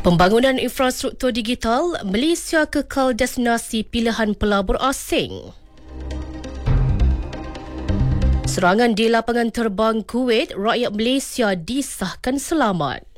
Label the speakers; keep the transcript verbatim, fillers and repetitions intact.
Speaker 1: Pembangunan infrastruktur digital, Malaysia kekal destinasi pilihan pelabur asing. Serangan di lapangan terbang Kuwait, rakyat Malaysia disahkan selamat.